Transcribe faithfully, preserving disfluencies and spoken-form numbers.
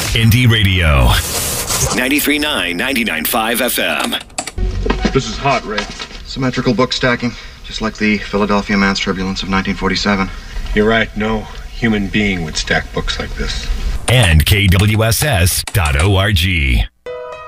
Indie Radio. ninety-three point nine, ninety-nine point five F M. This is hot, Ray. Symmetrical book stacking, just like the Philadelphia Man's Turbulence of nineteen forty-seven. You're right. No human being would stack books like this. And K W S S dot org.